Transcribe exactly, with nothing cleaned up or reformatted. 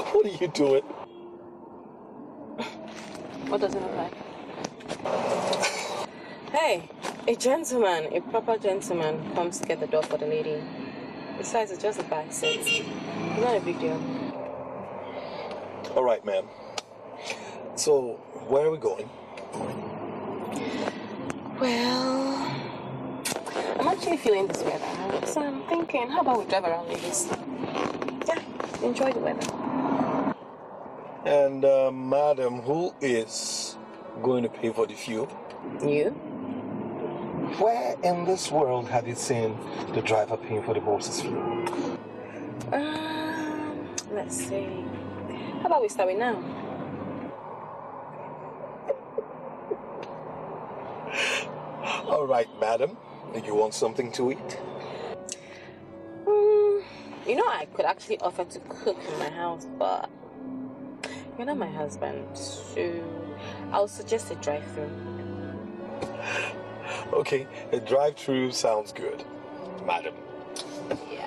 What are you doing? What does it look like? Hey, a gentleman, a proper gentleman comes to get the door for the lady. Besides, it's just a back seat. It's not a big deal. All right, ma'am. So, where are we going? Well, I'm actually feeling this weather, so I'm thinking, how about we drive around ladies? Yeah, enjoy the weather. And, uh, madam, who is going to pay for the fuel? You? Where in this world have you seen the driver paying for the horse's fuel? Um, let's see. How about we start with now? All right, madam. Do you want something to eat? Mm, you know, I could actually offer to cook in my house, but you're not my husband, so I'll suggest a drive-through. Okay, a drive-through sounds good, madam. Yeah.